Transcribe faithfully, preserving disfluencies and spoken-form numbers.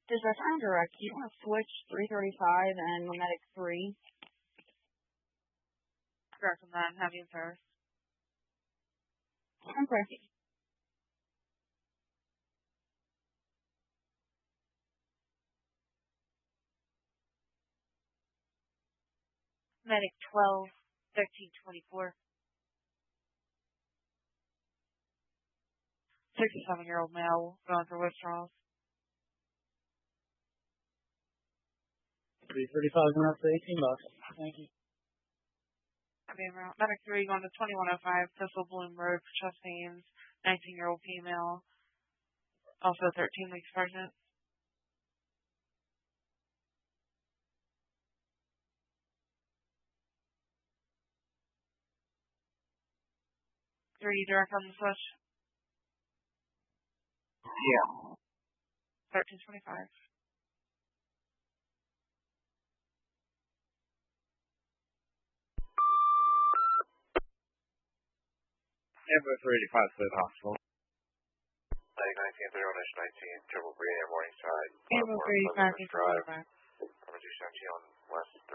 Does that sound direct? You want to switch three thirty-five and Medic three? Correct on that. Have you first. Okay. Medic twelve, thirteen twenty-four. sixty-seven-year-old male going for withdrawals. three thirty-five went up to eighteen bucks. Thank you. Medic three going to twenty-one oh five, Thistle Bloom Road, chest veins, nineteen-year-old female, also thirteen weeks pregnant. Three direct on the switch. Yeah. thirteen twenty-five. Amber three eighty-five, Slade Hospital. Medic nineteen, thirty-one nineteen, triple three, Morningside. Amber three eighty-five, Drive. Coming to Shanty on west.